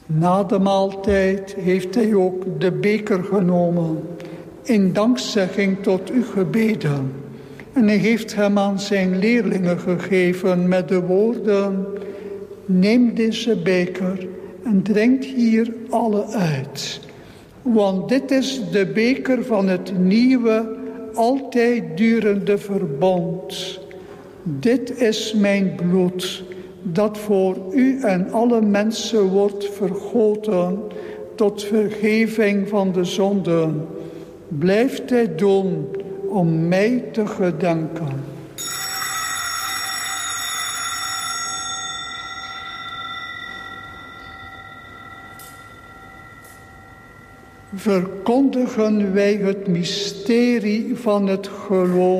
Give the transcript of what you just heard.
Na de maaltijd heeft hij ook de beker genomen, in dankzegging tot u gebeden. En hij heeft hem aan zijn leerlingen gegeven met de woorden: neem deze beker en drink hier alle uit. Want dit is de beker van het nieuwe, altijd durende verbond. Dit is mijn bloed, dat voor u en alle mensen wordt vergoten tot vergeving van de zonden. Blijft dit doen om mij te gedenken. Verkondigen wij het mysterie van het geloof.